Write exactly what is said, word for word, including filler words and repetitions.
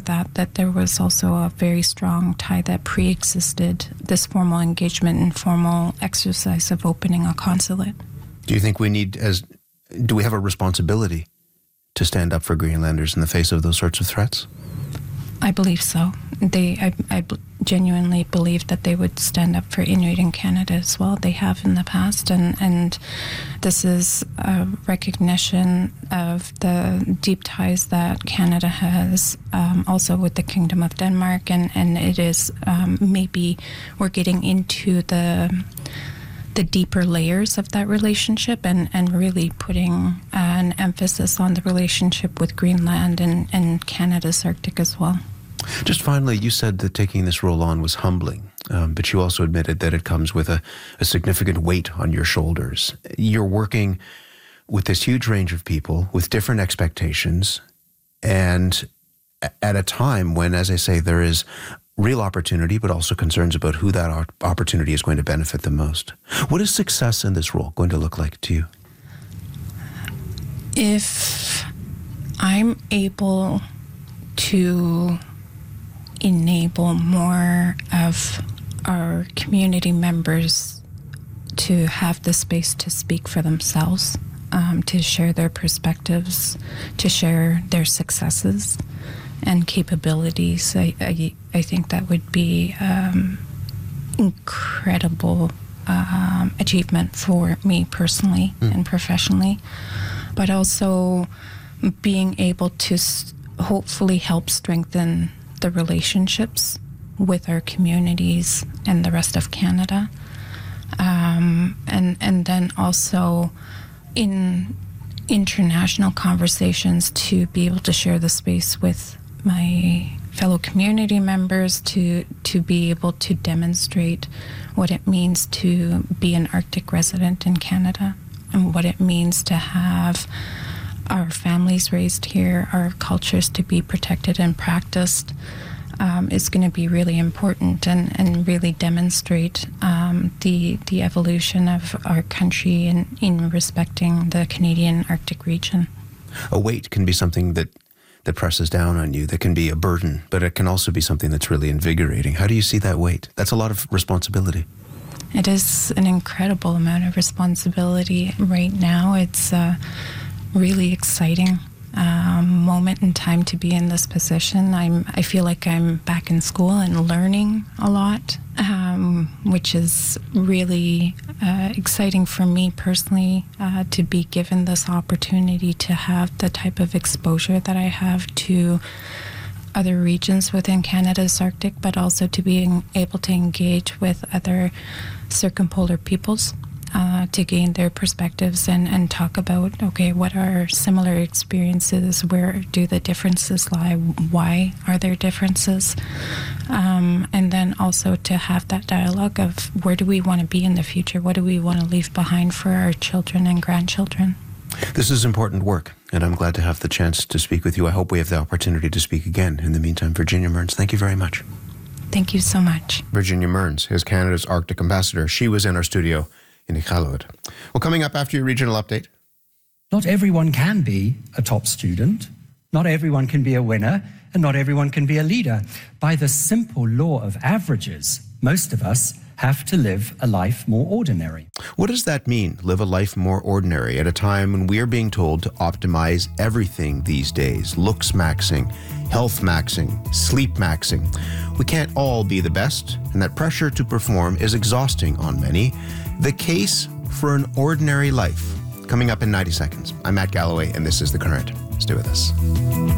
that, that there was also a very strong tie that pre-existed this formal engagement and formal exercise of opening a consulate. Do you think we need, as do we have a responsibility to stand up for Greenlanders in the face of those sorts of threats? I believe so. They, I, I genuinely believe that they would stand up for Inuit in Canada as well. They have in the past, and, and this is a recognition of the deep ties that Canada has um, also with the Kingdom of Denmark, and, and it is um, maybe we're getting into the the deeper layers of that relationship and, and really putting an emphasis on the relationship with Greenland and, and Canada's Arctic as well. Just finally, you said that taking this role on was humbling, um, but you also admitted that it comes with a, a significant weight on your shoulders. You're working with this huge range of people with different expectations, and at a time when, as I say, there is real opportunity, but also concerns about who that opportunity is going to benefit the most. What is success in this role going to look like to you? If I'm able to enable more of our community members to have the space to speak for themselves, um, to share their perspectives, to share their successes and capabilities, I, I, I think that would be um, incredible um, achievement for me personally mm. and professionally, but also being able to s- hopefully help strengthen the relationships with our communities and the rest of Canada, um, and and then also in international conversations to be able to share the space with my fellow community members, to to be able to demonstrate what it means to be an Arctic resident in Canada and what it means to have our families raised here, our cultures to be protected and practiced, um, is going to be really important and, and really demonstrate um, the the evolution of our country in, in respecting the Canadian Arctic region. A weight can be something that that presses down on you, that can be a burden, but it can also be something that's really invigorating. How do you see that weight? That's a lot of responsibility. It is an incredible amount of responsibility right now. It's a really exciting um, moment in time to be in this position. I'm, I feel like I'm back in school and learning a lot, um, which is really uh, exciting for me personally, uh, to be given this opportunity to have the type of exposure that I have to other regions within Canada's Arctic, but also to being able to engage with other circumpolar peoples, Uh, to gain their perspectives and, and talk about, okay, what are similar experiences? Where do the differences lie? Why are there differences? Um, and then also to have that dialogue of where do we want to be in the future? What do we want to leave behind for our children and grandchildren? This is important work, and I'm glad to have the chance to speak with you. I hope we have the opportunity to speak again. In the meantime, Virginia Mearns, thank you very much. Thank you so much. Virginia Mearns is Canada's Arctic ambassador. She was in our studio in Iqaluit. Well, coming up after your regional update. Not everyone can be a top student. Not everyone can be a winner, and not everyone can be a leader. By the simple law of averages, most of us have to live a life more ordinary. What does that mean, live a life more ordinary, at a time when we are being told to optimize everything these days? Looks maxing, health maxing, sleep maxing. We can't all be the best, and that pressure to perform is exhausting on many. The case for an ordinary life. Coming up in ninety seconds. I'm Matt Galloway, and this is The Current. Stay with us.